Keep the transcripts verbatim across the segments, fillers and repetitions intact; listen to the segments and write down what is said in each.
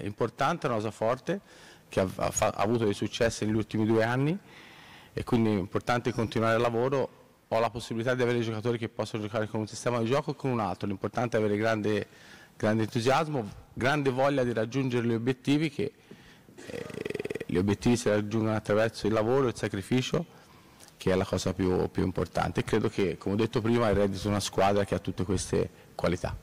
importante, una cosa forte, che ha, ha, ha avuto dei successi negli ultimi due anni e quindi è importante continuare il lavoro. Ho la possibilità di avere giocatori che possono giocare con un sistema di gioco o con un altro, l'importante è avere grande, grande entusiasmo, grande voglia di raggiungere gli obiettivi, che eh, gli obiettivi si raggiungono attraverso il lavoro e il sacrificio, che è la cosa più, più importante, e credo che, come ho detto prima, il Reddit è una squadra che ha tutte queste qualità.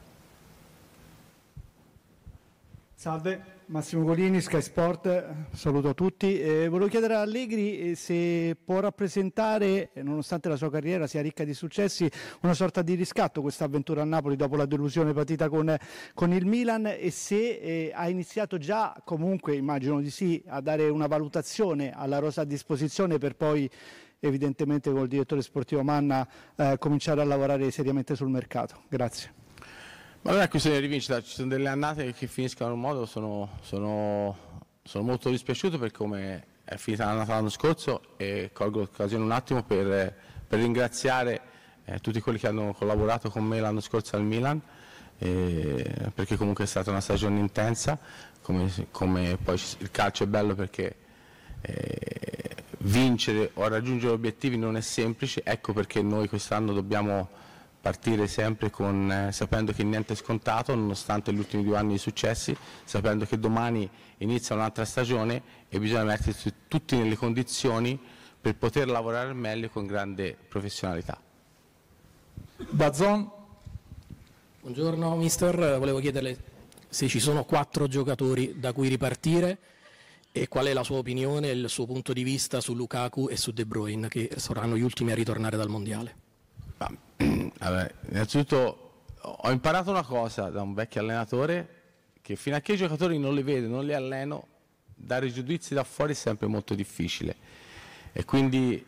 Salve, Massimo Golini, Sky Sport, saluto tutti. Eh, volevo chiedere a Allegri se può rappresentare, nonostante la sua carriera sia ricca di successi, una sorta di riscatto questa avventura a Napoli dopo la delusione patita con, con il Milan, e se eh, ha iniziato già, comunque immagino di sì, a dare una valutazione alla rosa a disposizione per poi evidentemente con il direttore sportivo Manna eh, cominciare a lavorare seriamente sul mercato. Grazie. Ma non è questione di rivincita, ci sono delle annate che finiscono in un modo, sono, sono, sono molto dispiaciuto per come è finita l'annata l'anno scorso, e colgo l'occasione un attimo per, per ringraziare eh, tutti quelli che hanno collaborato con me l'anno scorso al Milan, eh, perché comunque è stata una stagione intensa, come, come poi il calcio è bello perché eh, vincere o raggiungere obiettivi non è semplice, ecco perché noi quest'anno dobbiamo partire sempre con, eh, sapendo che niente è scontato, nonostante gli ultimi due anni di successi, sapendo che domani inizia un'altra stagione e bisogna mettersi tutti nelle condizioni per poter lavorare al meglio con grande professionalità. Dazzon. Buongiorno mister, volevo chiederle se ci sono quattro giocatori da cui ripartire e qual è la sua opinione e il suo punto di vista su Lukaku e su De Bruyne, che saranno gli ultimi a ritornare dal Mondiale. Vabbè, innanzitutto ho imparato una cosa da un vecchio allenatore, che fino a che i giocatori non li vedo, non li alleno, dare giudizi da fuori è sempre molto difficile, e quindi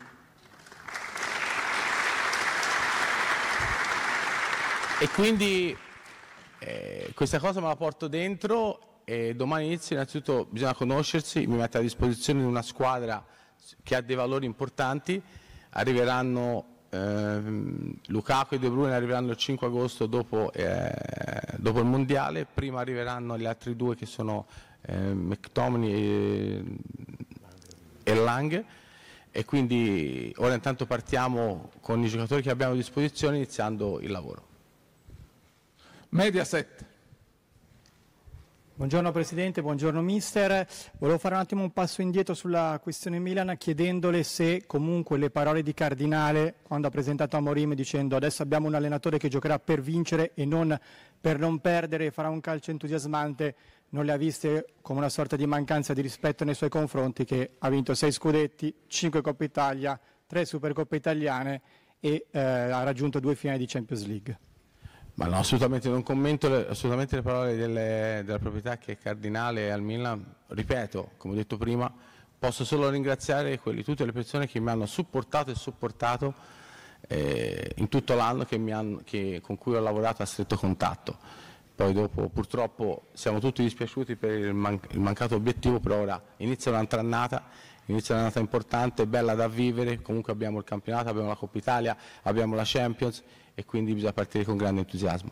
e quindi eh, questa cosa me la porto dentro, e domani inizio. Innanzitutto bisogna conoscersi, mi metto a disposizione di una squadra che ha dei valori importanti. Arriveranno Eh, Lukaku e De Bruyne arriveranno il cinque agosto dopo, eh, dopo il mondiale, prima arriveranno gli altri due che sono eh, McTominay e, e Lang, e quindi ora intanto partiamo con i giocatori che abbiamo a disposizione iniziando il lavoro. Mediaset. Buongiorno Presidente, buongiorno Mister. Volevo fare un attimo un passo indietro sulla questione Milan, chiedendole se comunque le parole di Cardinale quando ha presentato Amorim dicendo adesso abbiamo un allenatore che giocherà per vincere e non per non perdere, farà un calcio entusiasmante, non le ha viste come una sorta di mancanza di rispetto nei suoi confronti, che ha vinto sei scudetti, cinque Coppe Italia, tre Supercoppe italiane e eh, ha raggiunto due finali di Champions League. Ma no, assolutamente non commento le, assolutamente le parole delle, della proprietà che è Cardinale al Milan. Ripeto, come ho detto prima, posso solo ringraziare quelli, tutte le persone che mi hanno supportato e supportato eh, in tutto l'anno, che mi hanno, che, con cui ho lavorato a stretto contatto. Poi dopo purtroppo siamo tutti dispiaciuti per il, man, il mancato obiettivo, però ora inizia un'altra annata, inizia un'annata importante, bella da vivere. Comunque abbiamo il campionato, abbiamo la Coppa Italia, abbiamo la Champions, e quindi bisogna partire con grande entusiasmo.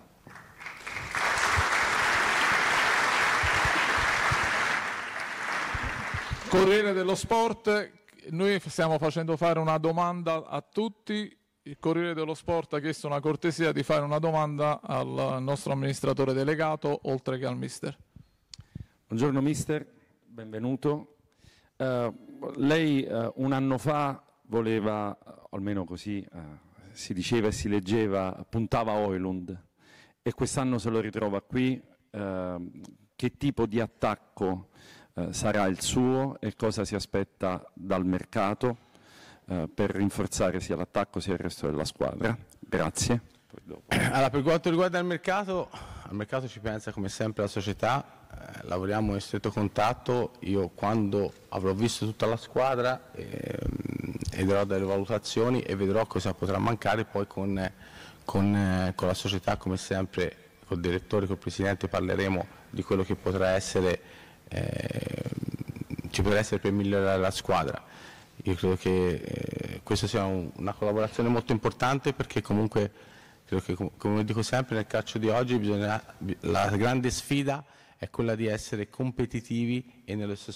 Corriere dello Sport, noi stiamo facendo fare una domanda a tutti. Il Corriere dello Sport ha chiesto una cortesia di fare una domanda al nostro amministratore delegato, oltre che al mister. Buongiorno mister, benvenuto. Uh, lei uh, un anno fa voleva, almeno così uh, si diceva e si leggeva, puntava a Højlund, e quest'anno se lo ritrova qui. Uh, che tipo di attacco uh, sarà il suo e cosa si aspetta dal mercato uh, per rinforzare sia l'attacco sia il resto della squadra? Grazie. Allora, per quanto riguarda il mercato, al mercato ci pensa come sempre la società, eh, lavoriamo in stretto contatto. Io quando avrò visto tutta la squadra eh, e darò delle valutazioni e vedrò cosa potrà mancare, poi con, con, eh, con la società come sempre, col direttore, col presidente parleremo di quello che potrà essere, eh, ci potrà essere per migliorare la squadra. Io credo che eh, questa sia un, una collaborazione molto importante, perché comunque credo che, come dico sempre, nel calcio di oggi bisogna, la grande sfida è quella di essere competitivi e nello stesso